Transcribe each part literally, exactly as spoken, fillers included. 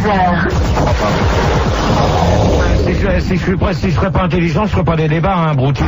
heures. Si je, si je suis prêt, si je serais pas intelligent, je ferais pas des débats, hein, Brouty.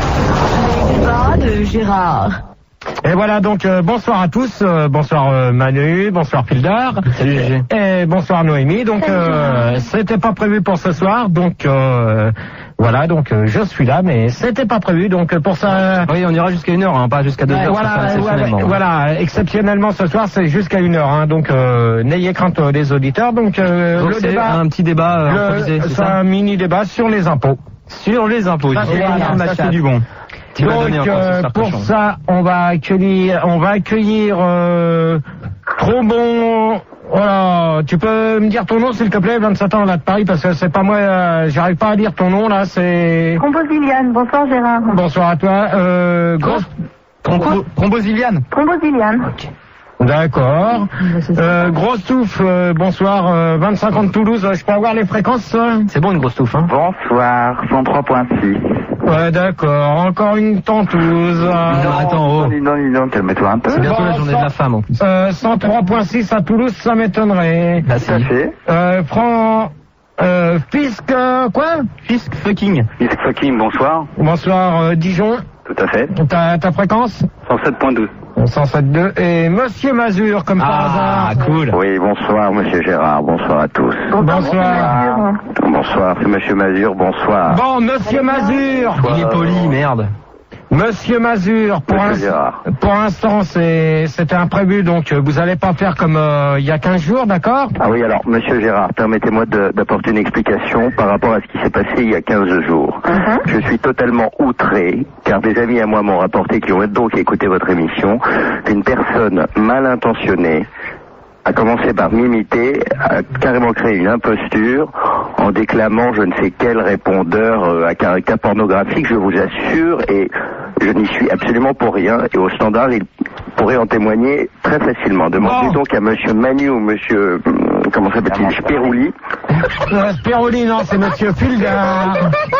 Les débats de Gérard. Et voilà, donc euh, bonsoir à tous, euh, bonsoir euh, Manu, bonsoir Pildar. Salut Gégé. Et bonsoir Noémie. Donc euh, c'était pas prévu pour ce soir, donc euh, voilà, donc euh, je suis là, mais c'était pas prévu, donc pour ça. Oui, on ira jusqu'à une heure, hein, pas jusqu'à deux Ouais, heures. voilà, ça, ouais, exceptionnellement. ouais, voilà, exceptionnellement ce soir c'est jusqu'à une heure, hein, donc euh, n'ayez crainte euh, les auditeurs. Donc, euh, Donc le c'est débat, un petit débat euh, le- improvisé, c'est c'est ça un mini débat sur les impôts. Sur les impôts. Ça, Gégé. c'est Voilà, bien, ça, ça, c'est du bon. Tu vas Donc donner encore euh, ce soir, pour cochon. ça, on va accueillir, on va accueillir euh, trop bon. Voilà, tu peux me dire ton nom s'il te plaît, vingt-sept ans là de Paris, parce que c'est pas moi, euh, j'arrive pas à dire ton nom là, c'est. Thrombosiliane, bonsoir Gérard. Bonsoir à toi. Euh, grosse. Trombo- Thrombosiliane. Thrombosiliane. D'accord. Euh, grosse touffe, euh, bonsoir, euh, vingt-cinq ans de Toulouse, euh, je peux avoir les fréquences euh C'est bon une grosse touffe, hein. Bonsoir, cent trois point six. Ouais, d'accord, encore une tentouse. euh, Non, attends, oh. Non, non, non, non, calme-toi un peu. C'est bientôt Bon, la journée cent- de la femme en plus. Euh, cent trois point six à Toulouse, ça m'étonnerait. Bah Tout à si. fait. Euh, prends, euh, Fisk, euh, quoi? Fisk fucking. Miss Fucking, bonsoir. Bonsoir, euh, Dijon. Tout à fait. Ta, ta fréquence? cent sept point douze. cent sept virgule deux. Et Monsieur Mazur, comme par Ah, hasard. cool. Oui, bonsoir, monsieur Gérard. Bonsoir à tous. Bonsoir. Bonsoir, c'est monsieur Mazur. Bonsoir. Bon, Monsieur Mazur. Il est poli, merde. Monsieur Mazur, pour, Monsieur ins- Gérard. pour l'instant, c'est, c'était imprévu, donc euh, vous allez pas faire comme euh, il y a quinze jours, d'accord? Ah oui, alors, monsieur Gérard, permettez-moi de- d'apporter une explication par rapport à ce qui s'est passé il y a quinze jours. Je suis totalement outré, car des amis à moi m'ont rapporté, qui ont donc écouté votre émission, qu'une personne mal intentionnée a commencé par m'imiter, a carrément créé une imposture en déclamant je ne sais quel répondeur euh, à caractère pornographique, je vous assure, et je n'y suis absolument pour rien, et au standard, il pourrait en témoigner très facilement. Demandez Bon. donc à monsieur Manu ou monsieur, hum, comment s'appelle-t-il, Spirouli. Euh, Spiroli, non, c'est Monsieur Fildar.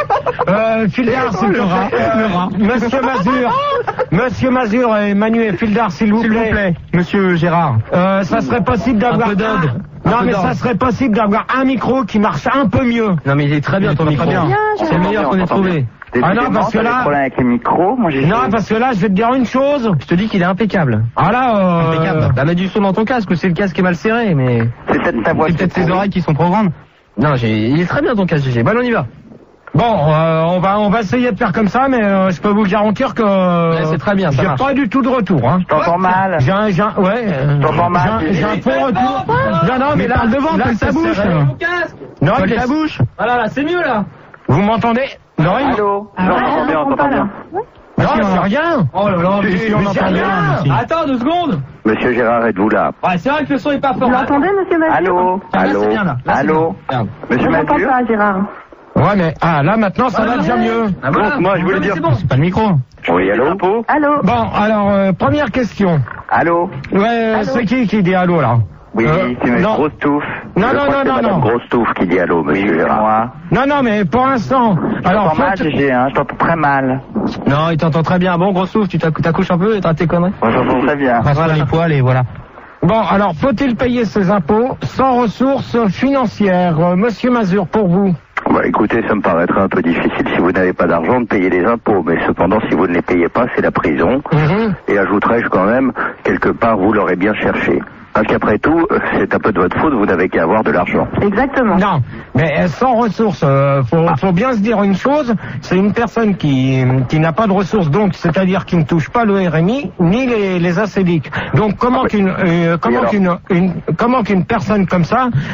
Euh, Fildar, c'est le rat. Euh, Monsieur Mazur. Monsieur Mazur et Manu et Fildar, s'il vous S'il vous plaît. plaît, monsieur Gérard. Euh, ça serait possible d'avoir Un peu d'ordre. Non, Un peu mais d'ordre. ça serait possible d'avoir un micro qui marche un peu mieux. Non mais il est très bien Il est ton très micro. bien. C'est le meilleur qu'on ait trouvé. Ah non, parce que là- problème avec les micros, moi j'ai Non, parce que là, je vais te dire une chose. Je te dis qu'il est impeccable. Ah là, euh, Impeccable. Bah mets du son dans ton casque, ou c'est le casque qui est mal serré, mais C'est peut-être ta voix. c'est peut-être qui est ses pourrie. oreilles qui sont trop grandes. Non, j'ai... il est très bien ton casque, Gégé. Bon, on y va. Bon, euh, on va on va essayer de faire comme ça, mais euh, je peux vous garantir que Ouais, c'est très bien, ça j'ai marche. pas du tout de retour. Hein. T'entends mal. J'ai un, j'ai un, ouais. euh, T'entends mal, j'ai un- J'ai un Gégé. faux retour. Non, non, mais là, parle devant, là, colle ta c'est bouche. serré. Non, Colle il est- ta bouche. Voilà, là, c'est mieux, là. Vous m'entendez? Non, il- Allô. Ah, Non, ouais, on entend bien, on on entend entend bien. non, c'est rien. Oh là là, mais si on entend bien, Attends deux secondes. Monsieur Gérard, êtes-vous là? Ouais, c'est vrai que le son est pas fort. Vous l'entendez, monsieur Mazur? Allô. Ah, là, Allô. c'est bien, là. Là, c'est Allô. bien. Regarde. Je Monsieur n'entends Mazur. pas, Gérard. Ouais, mais ah là maintenant ça Ah, va déjà ouais. mieux. Ah, voilà. Donc, moi, je voulais Non, mais dire- c'est bon. Pas le micro. Oui, allô. Allô? Bon, alors euh, première question. Allô. Ouais, Allô c'est qui qui dit allô là? Oui, Euh, c'est une non. grosse touffe. Non, Je non, crois non, que c'est non, madame non. Grosse touffe qui dit allô, monsieur Gérard. Moi. Non, non, mais pour l'instant. Alors, mal, faut- Gégé, hein, je t'entends très mal. Non, il t'entend très bien. Bon, gros souffle, tu t'accou- t'accouches un peu et t'as tes conneries. Moi, j'entends très bien. Voilà les poils et voilà. bon, alors faut-il payer ses impôts sans ressources financières? Euh, Monsieur Mazur, pour vous. Bah, écoutez, ça me paraîtrait un peu difficile si vous n'avez pas d'argent de payer les impôts, mais cependant, si vous ne les payez pas, c'est la prison. Mhm. Et ajouterais-je quand même, quelque part, vous l'aurez bien cherché. Parce qu'après tout, euh, c'est un peu de votre faute, vous n'avez qu'à avoir de l'argent. Exactement. Non, mais euh, sans ressources, euh, faut, faut bien se dire une chose, c'est une personne qui, qui n'a pas de ressources, donc c'est-à-dire qui ne touche pas le R M I ni les, les A C D I C. Donc comment Ah, mais- qu'une euh, comment alors qu'une une- comment qu'une personne comme ça